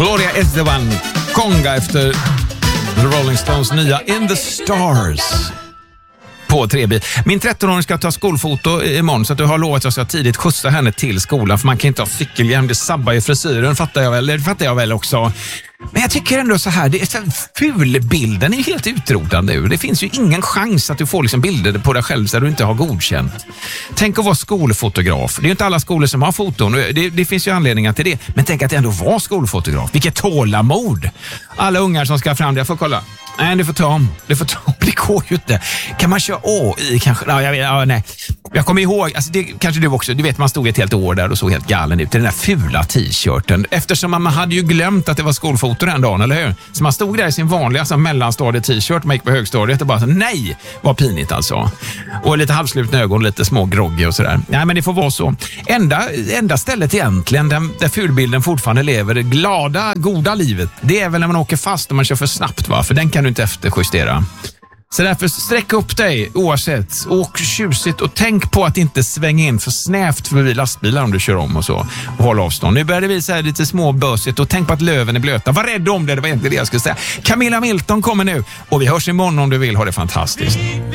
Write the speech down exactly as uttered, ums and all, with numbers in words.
Gloria Estefan, Conga efter The Rolling Stones nya In the Stars på tre bil. Min tretton-åring ska ta skolfoto imorgon, så att du har lovat att jag ska tidigt skjutsa henne till skolan, för man kan inte ha cykelhjälm, det sabbar ju frisyren, fattar jag väl, det fattar jag väl också. Men jag tycker ändå så här, det är så fulbilden är helt utrotad nu. Det finns ju ingen chans att du får liksom bilder på dig själv så du inte har godkänt. Tänk att vara skolfotograf. Det är ju inte alla skolor som har foton. Det, det finns ju anledningar till det. Men tänk att ändå vara skolfotograf. Vilket tålamod. Alla ungar som ska fram, jag får kolla. Nej, du får ta om. Du får ta om. Det går ju inte. Kan man köra A I kanske? Ja, jag, ja, nej. Jag kommer ihåg, alltså det kanske du också, du vet man stod ett helt år där och såg helt galen ut i den där fula t-shirten. Eftersom man hade ju glömt att det var skolfoto den dagen, eller hur? Så man stod där i sin vanliga alltså, mellanstadie t-shirt, man gick på högstadiet och bara så, nej, vad pinigt alltså. Och lite halvslutna ögon, lite små groggy och sådär. Nej, men det får vara så. Enda, enda stället egentligen där, där fulbilden fortfarande lever det glada, goda livet, det är väl när man åker fast och man kör för snabbt, va? För den kan du inte efterjustera. Så därför sträck upp dig oavsett. Åk tjusigt och tänk på att inte svänga in för snävt förbi lastbilar om du kör om och så. Och håll avstånd. Nu börjar det visa här lite små bösigt och tänk på att löven är blöta. Var rädd om det, det var egentligen det jag skulle säga. Camilla Milton kommer nu och vi hörs imorgon om du vill. Ha det fantastiskt.